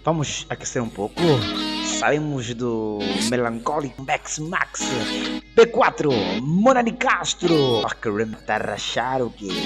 Vamos aquecer um pouco. Saímos do melancólico Max Max. P4, Monani Castro. Querendo rachar o quê?